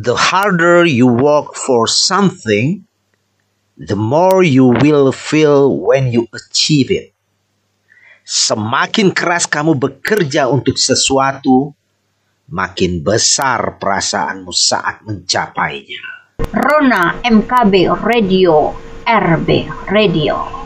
The harder you work for something, the more you will feel when you achieve it. Semakin keras kamu bekerja untuk sesuatu, makin besar perasaanmu saat mencapainya. Rona MKB Radio, RB Radio.